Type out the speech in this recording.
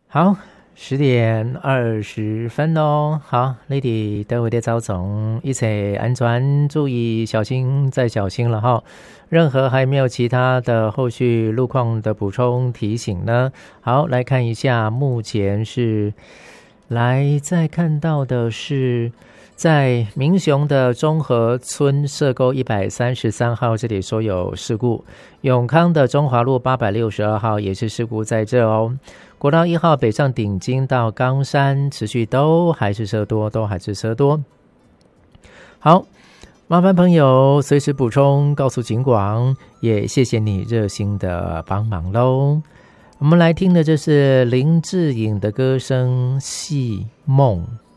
好，10:20哦。好，你哋待会的早总一切安全，注意小心再小心了哈。任何还没有其他的后续路况的补充提醒呢？好，来看一下，目前是再看到的是在民雄的中和村社沟133号这里说有事故，永康的中华路862号也是事故在这哦。国道1号北上顶金到冈山持续都还是车多。好，麻烦朋友随时补充告诉警广，也谢谢你热心的帮忙咯。我们来听的这是林志颖的歌声《戏梦》。